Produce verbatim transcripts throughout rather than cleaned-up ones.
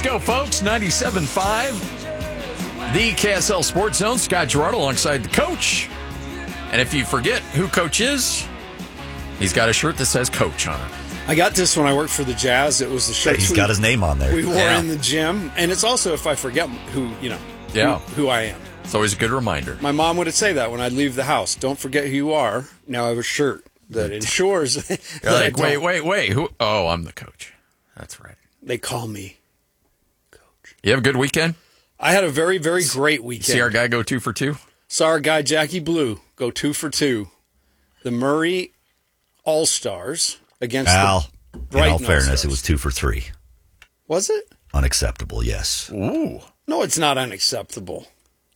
go, folks. ninety-seven point five, the K S L Sports Zone. Scott Gerardo alongside the coach. And if you forget who Coach is, he's got a shirt that says Coach on it. I got this when I worked for the Jazz. It was the shirt. He's got his name on there. We wore Yeah. in the gym. And it's also if I forget who, you know, Yeah. who, who I am. It's always a good reminder. My mom would say that when I'd leave the house. Don't forget who you are. Now I have a shirt that ensures that You're I like, don't- wait, wait, wait. Who? Oh, I'm the coach. That's right. They call me Coach. You have a good weekend? I had a very, very great weekend. See our guy go two for two? Saw our guy Jackie Blue go two for two. The Murray All-Stars against Al, the in Brighton all fairness, All-Stars. it was two for three. Was it? Unacceptable, yes. Ooh. No, it's not unacceptable.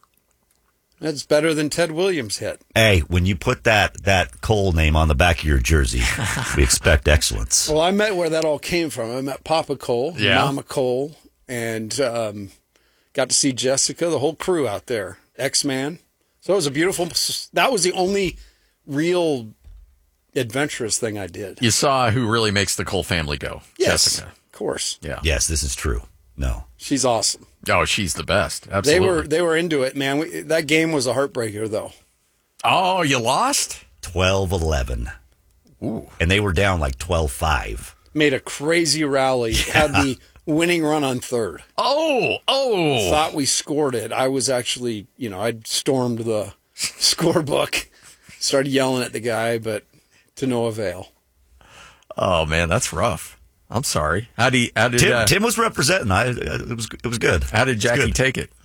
That's better than Ted Williams hit. Hey, when you put that, that Cole name on the back of your jersey, we expect excellence. Well, I met where that all came from. I met Papa Cole, Yeah. Mama Cole, and um, got to see Jessica, the whole crew out there, X-Man. So it was a beautiful, that was the only real adventurous thing I did. You saw who really makes the Cole family go. Yes, Jessica. of course. Yeah. Yes, this is true. No. She's awesome. Oh, she's the best. They Absolutely. were they were into it, man. We, that game was a heartbreaker, though. Oh, you lost? twelve eleven. Ooh. And they were down like twelve five. Made a crazy rally, had the winning run on third. Oh, oh. Thought we scored it. I was actually, you know, I'd stormed the scorebook, started yelling at the guy, but to no avail. Oh, man, that's rough. I'm sorry. How did he, how did Tim, uh, Tim was representing. I, it was it was good. how did It was Jackie good. take it?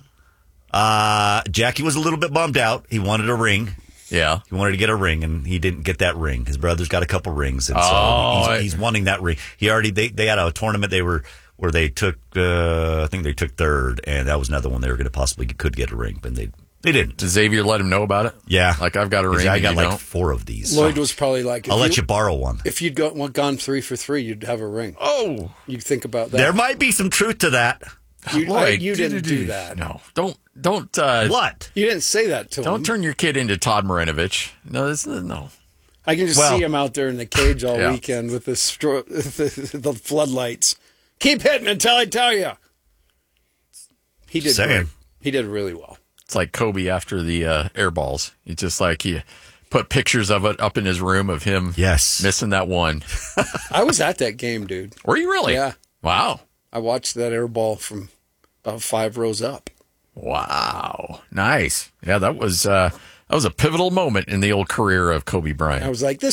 Uh, Jackie was a little bit bummed out. He wanted a ring. Yeah. He wanted to get a ring, and he didn't get that ring. His brother's got a couple rings, and so Oh, he's, he's wanting that ring. He already they, they had a tournament they were where they took uh, I think they took third, and that was another one they were going to possibly could get a ring, but they they didn't. Did Xavier let him know about it? Yeah, Like, I've got a ring. I and got you like don't? four of these. Lloyd was probably like, if I'll let you borrow one. If you'd go, well, gone three for three, you'd have a ring. Oh. You think about that. There might be some truth to that. You, I- Lloyd, you didn't do that. No. Don't, don't, uh, What? You didn't say that to him. don't turn your kid into Todd Marinovich. No, this, no. I can just Well- see him out there in the cage all Yeah. weekend with the, stro- the the floodlights. Keep hitting until I tell you. He did. Saying. Great. He did really well. It's like Kobe after the uh, air balls. He just like, he put pictures of it up in his room of him Yes. missing that one. I was at that game, dude. Were you really? Yeah. Wow. I watched that air ball from about five rows up. Wow. Nice. Yeah, that was uh, that was a pivotal moment in the old career of Kobe Bryant. I was like, this